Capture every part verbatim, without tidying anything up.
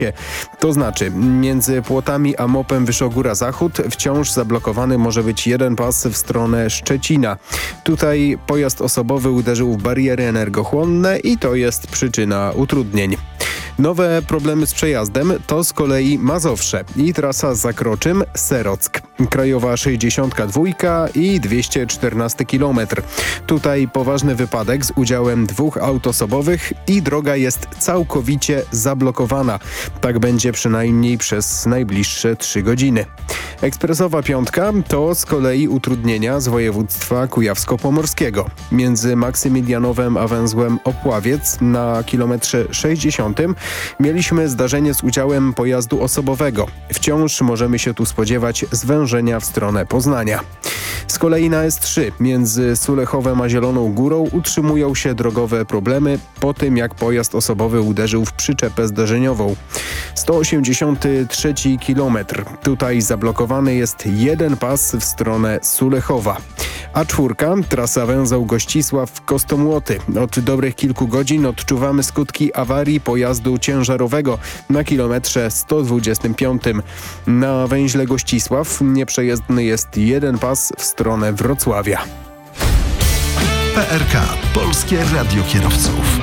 To znaczy, między Płotami a Mopem Wyszogóra-Zachód wciąż zablokowany może być jeden pas w stronę Szczecina. Tutaj pojazd osobowy uderzył w bariery energochłonne i to jest przyczyna utrudnień. Nowe problemy z przejazdem to z kolei Mazowsze i trasa Zakroczym-Serock. Krajowa sześćdziesiąt dwa i dwieście czternasty kilometr. Tutaj poważny wypadek z udziałem dwóch aut osobowych i droga jest całkowicie zablokowana. Tak będzie przynajmniej przez najbliższe trzy godziny. Ekspresowa piątka to z kolei utrudnienia z województwa kujawsko-pomorskiego. Między Maksymilianowem a węzłem Opławiec na kilometrze sześćdziesiątym mieliśmy zdarzenie z udziałem pojazdu osobowego. Wciąż możemy się tu spodziewać zwężenia w stronę Poznania. Z kolei na S trzy między Sulechowem a Zieloną Górą utrzymują się drogowe problemy po tym, jak pojazd osobowy uderzył w przyczepę zderzeniową. sto osiemdziesiąty trzeci kilometr. Tutaj zablokowany jest jeden pas w stronę Sulechowa. A czwórka, trasa węzeł Gościsław-Kostomłoty. Od dobrych kilku godzin odczuwamy skutki awarii pojazdu ciężarowego na kilometrze sto dwudziestym piątym. Na węźle Gościsław nieprzejezdny jest jeden pas w stronę Wrocławia. P R K. Polskie Radio Kierowców.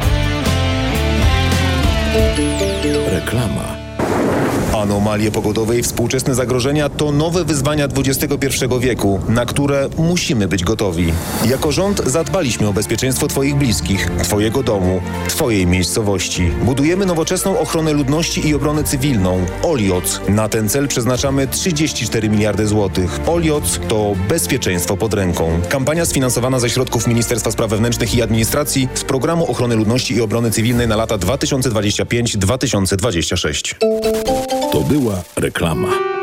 Reklama. Anomalie pogodowe i współczesne zagrożenia to nowe wyzwania dwudziestego pierwszego wieku, na które musimy być gotowi. Jako rząd zadbaliśmy o bezpieczeństwo Twoich bliskich, Twojego domu, Twojej miejscowości. Budujemy nowoczesną ochronę ludności i obronę cywilną. Olioc. Na ten cel przeznaczamy trzydzieści cztery miliardy złotych. Olioc to bezpieczeństwo pod ręką. Kampania sfinansowana ze środków Ministerstwa Spraw Wewnętrznych i Administracji z Programu Ochrony Ludności i Obrony Cywilnej na lata dwa tysiące dwudziesty piąty do dwa tysiące dwudziestego szóstego. To była reklama.